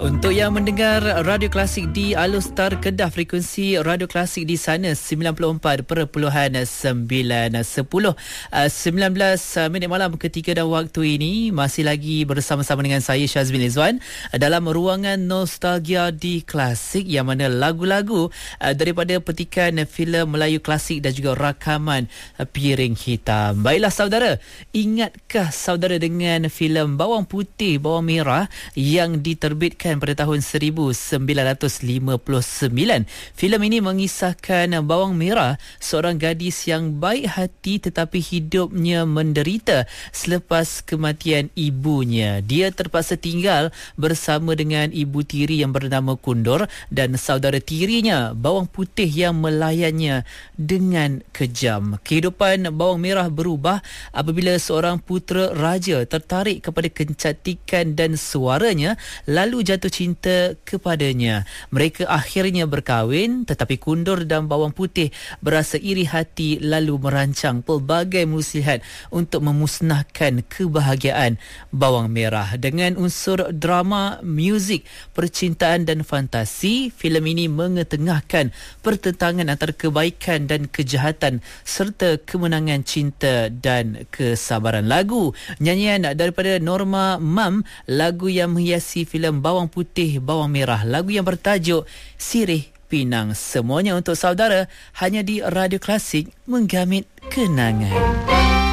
Untuk yang mendengar Radio Klasik di Alostar Kedah, frekuensi Radio Klasik di sana 94.9 10. 19 minit malam ketika dan waktu ini masih lagi bersama-sama dengan saya Syazmin Izwan dalam ruangan nostalgia di Klasik, yang mana lagu-lagu daripada petikan filem Melayu klasik dan juga rakaman Piring Hitam. Baiklah saudara, ingatkah saudara dengan filem Bawang Putih Bawang Merah yang diterbitkan pada tahun 1959. Filem ini mengisahkan Bawang Merah, seorang gadis yang baik hati tetapi hidupnya menderita selepas kematian ibunya. Dia terpaksa tinggal bersama dengan ibu tiri yang bernama Kundur dan saudara tirinya Bawang Putih yang melayannya dengan kejam. Kehidupan Bawang Merah berubah apabila seorang putera raja tertarik kepada kecantikan dan suaranya lalu jatuh cinta kepadanya. Mereka akhirnya berkahwin, tetapi Kundur dan Bawang Putih berasa iri hati lalu merancang pelbagai muslihat untuk memusnahkan kebahagiaan Bawang Merah. Dengan unsur drama, muzik, percintaan dan fantasi, filem ini mengetengahkan pertentangan antara kebaikan dan kejahatan serta kemenangan cinta dan kesabaran. Lagu nyanyian daripada Norma Mam, lagu yang menghiasi filem Bawang Putih Bawang Merah, lagu yang bertajuk Sirih Pinang. Semuanya untuk saudara hanya di Radio Klasik, menggamit kenangan.